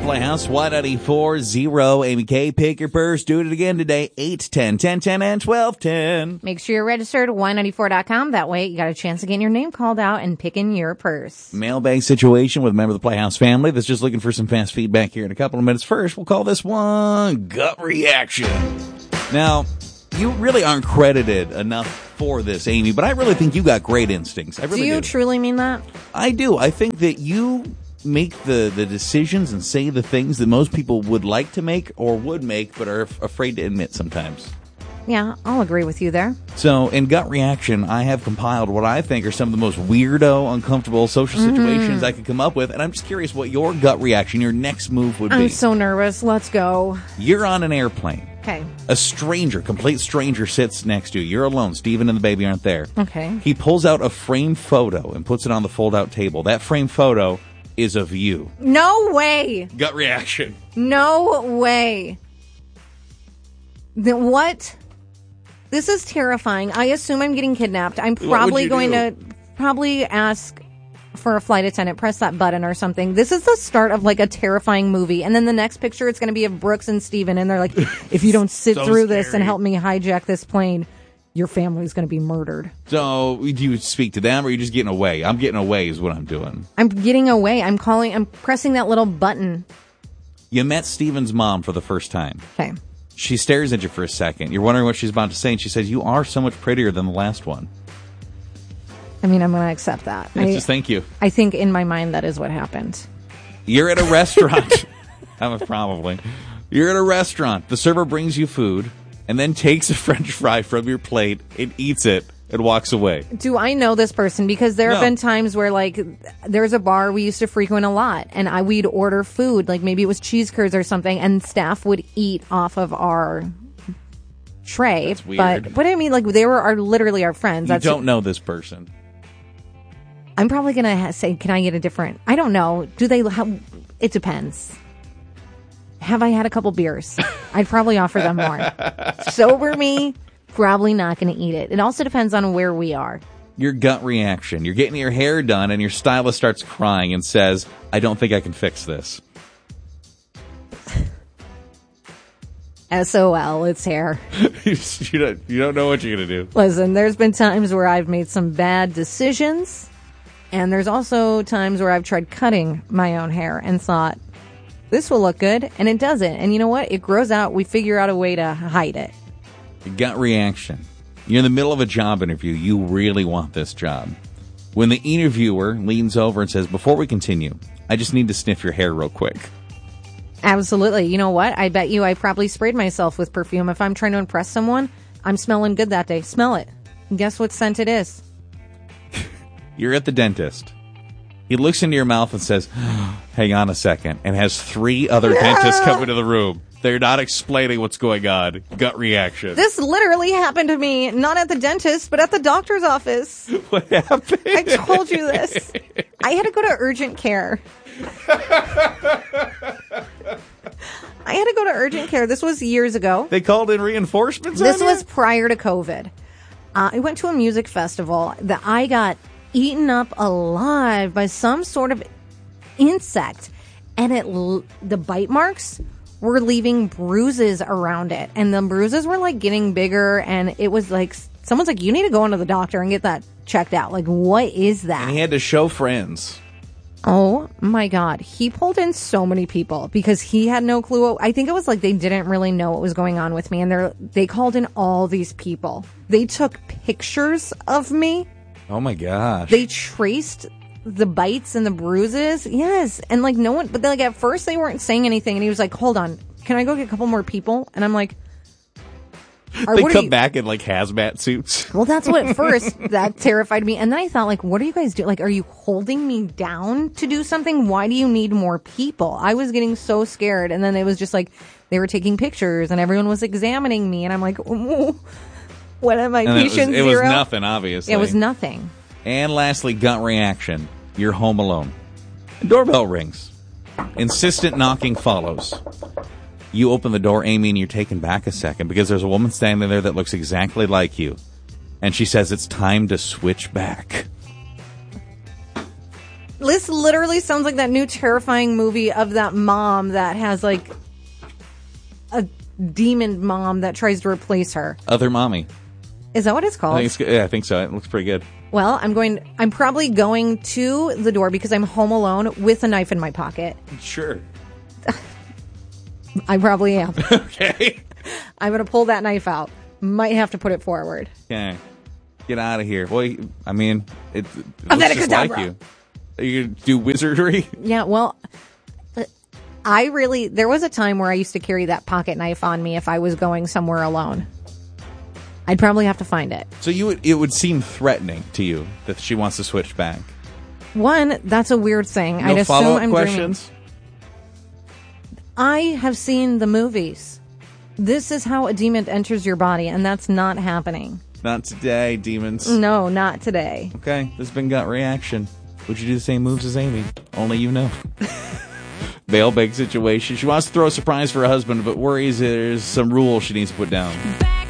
Playhouse, Y94.0. Amy K, pick your purse. Do it again today. 8, 10, 10, 10, and 12, 10. Make sure you're registered at Y94.com. That way you got a chance of getting your name called out and picking your purse. Mailbag situation with a member of the Playhouse family that's just looking for some fast feedback here in a couple of minutes. First, we'll call this one Gut Reaction. Now, you really aren't credited enough for this, Amy, but I really think you got great instincts. I really do. Do you truly mean that? I do. I think that you make the decisions and say the things that most people would like to make or would make but are afraid to admit sometimes. Yeah, I'll agree with you there. So in Gut Reaction, I have compiled what I think are some of the most weirdo, uncomfortable social situations I could come up with, and I'm just curious what your gut reaction, your next move would be. I'm so nervous. Let's go. You're on an airplane. Okay. A stranger, complete stranger, sits next to you. You're alone. Steven and the baby aren't there. Okay. He pulls out a framed photo and puts it on the fold-out table. That framed photo is of you. No way. Gut reaction. No way. Then what? This is terrifying. I assume I'm getting kidnapped. I'm probably going to ask for a flight attendant, press that button or something. This is the start of like a terrifying movie. And then the next picture, it's going to be of Brooks and Steven. And they're like, if you don't sit through this and help me hijack this plane, your family's going to be murdered. So do you speak to them or are you just getting away? I'm getting away is what I'm doing. I'm getting away. I'm pressing that little button. You met Steven's mom for the first time. Okay. She stares at you for a second. You're wondering what she's about to say, and she says, you are so much prettier than the last one. I mean, I'm going to accept that. Just thank you. I think in my mind that is what happened. You're at a restaurant. Probably. You're at a restaurant. The server brings you food and then takes a French fry from your plate and eats it and walks away. Do I know this person? Because there have been times where, like, there's a bar we used to frequent a lot, and we'd order food, like maybe it was cheese curds or something, and staff would eat off of our tray. That's weird. But I mean, like, they were literally our friends. You don't know this person. I'm probably going to say, can I get a different... I don't know. Do they... It depends. Have I had a couple beers? I'd probably offer them more. Sober me, probably not going to eat it. It also depends on where we are. Your gut reaction. You're getting your hair done and your stylist starts crying and says, I don't think I can fix this. SOL, it's hair. you don't know what you're going to do. Listen, there's been times where I've made some bad decisions, and there's also times where I've tried cutting my own hair and thought, this will look good, and it doesn't. And you know what? It grows out. We figure out a way to hide it. Your gut reaction. You're in the middle of a job interview. You really want this job. When the interviewer leans over and says, before we continue, I just need to sniff your hair real quick. Absolutely. You know what? I bet you I probably sprayed myself with perfume. If I'm trying to impress someone, I'm smelling good that day. Smell it. And guess what scent it is? You're at the dentist. He looks into your mouth and says, hang on a second, and has 3 other dentists come into the room. They're not explaining what's going on. Gut reaction. This literally happened to me, not at the dentist, but at the doctor's office. What happened? I told you this. I had to go to urgent care. This was years ago. They called in reinforcements? This was prior to COVID. I went to a music festival that I got eaten up alive by some sort of insect, and the bite marks were leaving bruises around it, and the bruises were like getting bigger, and it was like someone's like, you need to go into the doctor and get that checked out. Like, what is that? And he had to show friends. Oh my God. He pulled in so many people because he had no clue. I think it was like they didn't really know what was going on with me, and they called in all these people. They took pictures of me. Oh my gosh. They traced the bites and the bruises. Yes. And like no one, but like at first they weren't saying anything, and he was like, hold on, can I go get a couple more people? And I'm like, they come back in like hazmat suits. Well, that's what at first that terrified me. And then I thought, like, what are you guys doing? Like, are you holding me down to do something? Why do you need more people? I was getting so scared. And then it was just like they were taking pictures and everyone was examining me. And I'm like, ooh, what am I, patient zero? It was nothing, obviously. It was nothing. And lastly, gut reaction. You're home alone. Doorbell rings. Insistent knocking follows. You open the door, Amy, and you're taken back a second because there's a woman standing there that looks exactly like you. And she says it's time to switch back. This literally sounds like that new terrifying movie of that mom that has like a demon mom that tries to replace her. Other Mommy. Is that what it's called? I think so. It looks pretty good. Well, I'm probably going to the door because I'm home alone with a knife in my pocket. Sure. I probably am. Okay. I'm going to pull that knife out. Might have to put it forward. Okay. Get out of here. Well, I mean, it I'm looks gonna just go like down, you. Are you going to do wizardry? Yeah, well, there was a time where I used to carry that pocket knife on me if I was going somewhere alone. I'd probably have to find it. So it would seem threatening to you that she wants to switch back. One, that's a weird thing. No I'd assume follow-up I'm questions? dreaming. I have seen the movies. This is how a demon enters your body, and that's not happening. Not today, demons. No, not today. Okay, this has been Gut Reaction. Would you do the same moves as Amy? Only you know. Mailbag situation. She wants to throw a surprise for her husband, but worries there's some rules she needs to put down.